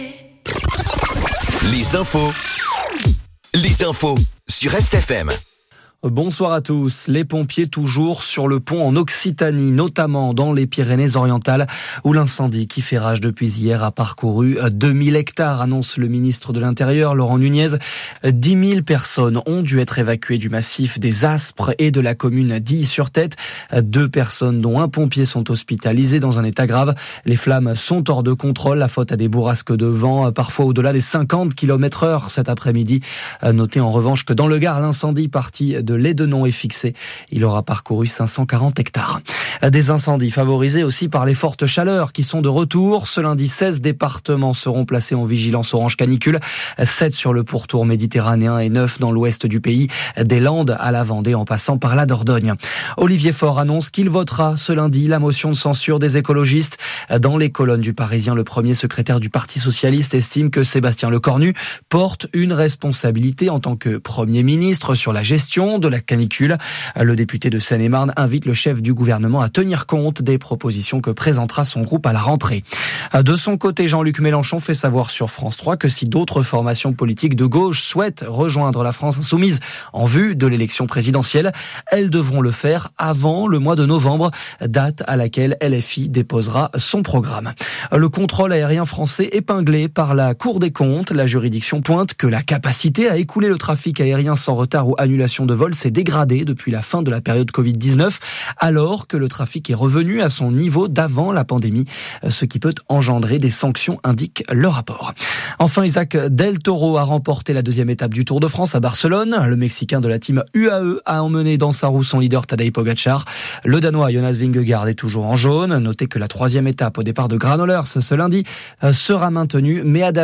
Les infos sur RestFM. Bonsoir à tous. Les pompiers toujours sur le pont en Occitanie, notamment dans les Pyrénées-Orientales, où l'incendie qui fait rage depuis hier a parcouru 2000 hectares, annonce le ministre de l'Intérieur, Laurent Nunez. 10 000 personnes ont dû être évacuées du massif des Aspres et de la commune d'Illy-sur-Tête. 2 personnes, dont un pompier, sont hospitalisées dans un état grave. Les flammes sont hors de contrôle, la faute à des bourrasques de vent, parfois au-delà des 50 km/h cet après-midi. Notez en revanche que dans le Gard, l'incendie parti de Lédenon est fixé. Il aura parcouru 540 hectares. Des incendies favorisés aussi par les fortes chaleurs qui sont de retour. Ce lundi, 16 départements seront placés en vigilance orange canicule. 7 sur le pourtour méditerranéen et 9 dans l'ouest du pays, des Landes à la Vendée en passant par la Dordogne. Olivier Faure annonce qu'il votera ce lundi la motion de censure des écologistes. Dans les colonnes du Parisien, le premier secrétaire du Parti socialiste estime que Sébastien Lecornu porte une responsabilité en tant que Premier ministre sur la gestion de la canicule. Le député de Seine-et-Marne invite le chef du gouvernement à tenir compte des propositions que présentera son groupe à la rentrée. De son côté, Jean-Luc Mélenchon fait savoir sur France 3 que si d'autres formations politiques de gauche souhaitent rejoindre la France insoumise en vue de l'élection présidentielle, elles devront le faire avant le mois de novembre, date à laquelle LFI déposera son programme. Le contrôle aérien français épinglé par la Cour des comptes. La juridiction pointe que la capacité à écouler le trafic aérien sans retard ou annulation de vol s'est dégradée depuis la fin de la période Covid-19, alors que le trafic est revenu à son niveau d'avant la pandémie, ce qui peut engendrer des sanctions, indique le rapport. Enfin, Isaac Del Toro a remporté la 2e étape du Tour de France à Barcelone. Le Mexicain de la team UAE a emmené dans sa roue son leader Tadej Pogacar. Le Danois Jonas Vingegaard est toujours en jaune. Notez que la 3e étape au départ de Granollers ce lundi sera maintenue, mais adaptée